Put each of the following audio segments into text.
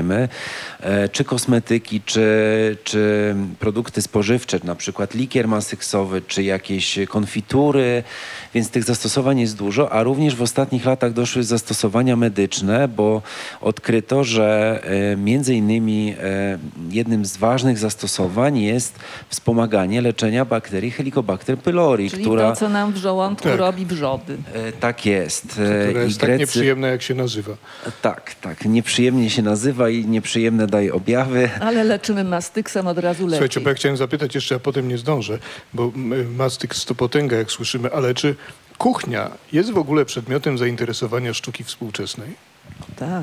wiemy, czy kosmetyki, czy produkty spożywcze, na przykład likier masyksowy, czy jakieś konfitury, więc tych zastosowań jest dużo, a również w ostatnich latach doszły zastosowania medyczne, bo odkryto, że między innymi jednym z ważnych zastosowań jest wspomaganie leczenia bakterii Helicobacter pylori, czyli która... to, co nam w żołądku robi wrzody. Tak jest. Która jest tak nieprzyjemna, jak się nazywa. Tak. Nieprzyjemnie się nazywa i nieprzyjemne daje objawy. Ale leczymy mastyksem od razu lepiej. Słuchajcie, bo ja chciałem zapytać jeszcze, a potem nie zdążę, bo mastyks to potęga, jak słyszymy, ale czy kuchnia jest w ogóle przedmiotem zainteresowania sztuki współczesnej? Tak.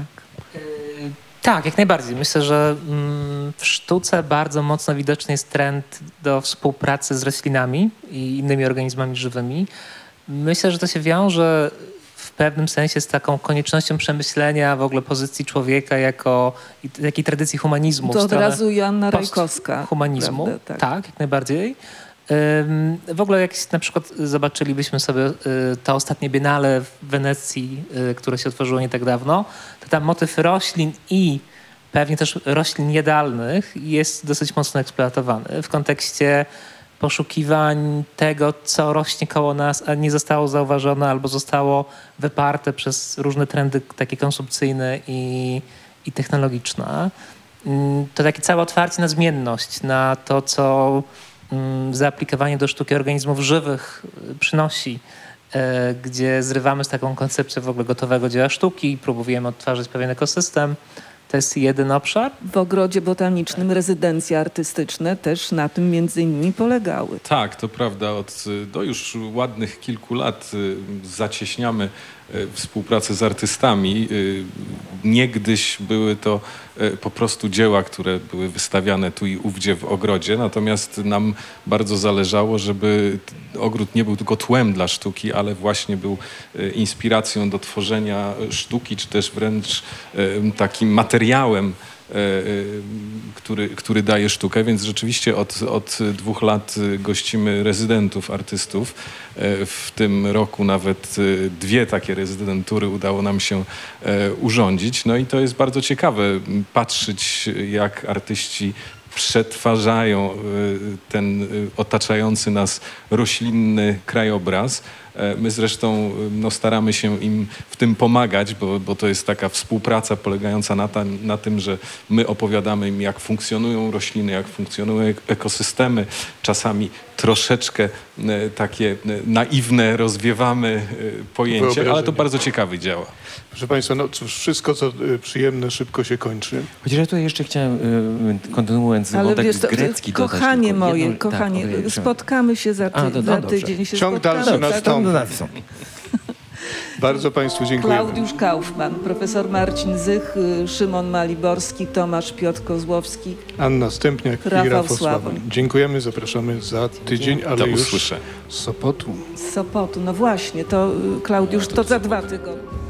Tak, jak najbardziej. Myślę, że w sztuce bardzo mocno widoczny jest trend do współpracy z roślinami i innymi organizmami żywymi. Myślę, że to się wiąże w pewnym sensie z taką koniecznością przemyślenia w ogóle pozycji człowieka jako takiej tradycji humanizmu. To od razu Joanna Rajkowska. Humanizmu, prawda? tak, jak najbardziej. W ogóle jak na przykład zobaczylibyśmy sobie to ostatnie Biennale w Wenecji, które się otworzyło nie tak dawno, to tam motyw roślin i pewnie też roślin jadalnych jest dosyć mocno eksploatowany w kontekście poszukiwań tego, co rośnie koło nas, a nie zostało zauważone albo zostało wyparte przez różne trendy takie konsumpcyjne i technologiczne. To takie całe otwarcie na zmienność, na to, co zaaplikowanie do sztuki organizmów żywych przynosi, gdzie zrywamy z taką koncepcją w ogóle gotowego dzieła sztuki i próbujemy odtwarzać pewien ekosystem. To jest jeden obszar. W ogrodzie botanicznym rezydencje artystyczne też na tym między innymi polegały. Tak, to prawda. Od już ładnych kilku lat zacieśniamy współpracę z artystami. Niegdyś były to po prostu dzieła, które były wystawiane tu i ówdzie w ogrodzie, natomiast nam bardzo zależało, żeby ogród nie był tylko tłem dla sztuki, ale właśnie był inspiracją do tworzenia sztuki, czy też wręcz takim materiałem, który daje sztukę, więc rzeczywiście od 2 lat gościmy rezydentów, artystów. W tym roku nawet 2 takie rezydentury udało nam się urządzić. No i to jest bardzo ciekawe patrzeć, jak artyści przetwarzają ten otaczający nas roślinny krajobraz. My zresztą staramy się im w tym pomagać, bo to jest taka współpraca polegająca na tym, że my opowiadamy im, jak funkcjonują rośliny, jak funkcjonują ekosystemy. Czasami troszeczkę takie naiwne rozwiewamy pojęcie, ale to bardzo ciekawie działa. Proszę Państwa, no cóż, wszystko co przyjemne szybko się kończy. Chociaż ja tutaj jeszcze chciałem, kontynuując wątek grecki, kochanie moje, kochanie, spotkamy się za tydzień. Ciąg dalszy nastąpi. Bardzo Państwu dziękuję. Klaudiusz Kaufmann, profesor Marcin Zych, Szymon Maliborski, Tomasz Piotr Kozłowski, Anna Stępniak i Rafał Sławoń. Dziękujemy, zapraszamy za tydzień, ale już z Sopotu. Z Sopotu, no właśnie, to Klaudiusz, to za 2 tygodnie.